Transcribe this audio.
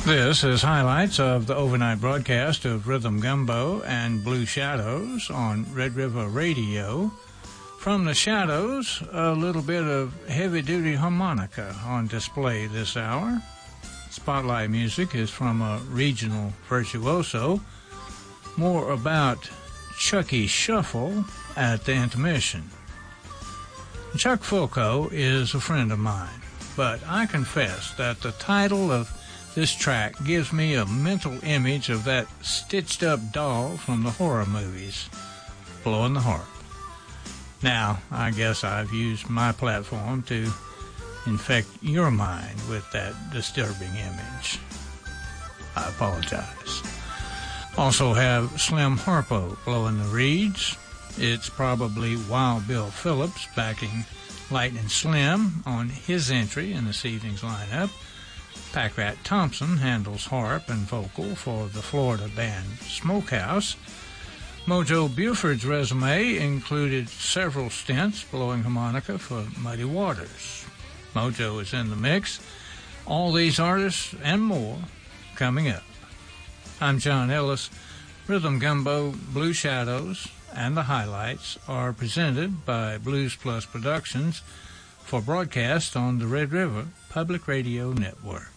This is highlights of the overnight broadcast of Rhythm Gumbo and Blue Shadows on Red River Radio. From the Shadows, a little bit of heavy-duty harmonica on display this hour. Spotlight music is from a regional virtuoso. More about Chucky Shuffle at the intermission. Chuck Fulco is a friend of mine, but I confess that the title of this track gives me a mental image of that stitched-up doll from the horror movies, blowing the harp. Now, I guess I've used my platform to infect your mind with that disturbing image. I apologize. Also have Slim Harpo blowing the reeds. It's probably Wild Bill Phillips backing Lightning Slim on his entry in this evening's lineup. Packrat Thompson handles harp and vocal for the Florida band Smokehouse. Mojo Buford's resume included several stints blowing harmonica for Muddy Waters. Mojo is in the mix. All these artists and more coming up. I'm John Ellis. Rhythm Gumbo, Blue Shadows, and the highlights are presented by Blues Plus Productions for broadcast on the Red River Public Radio Network.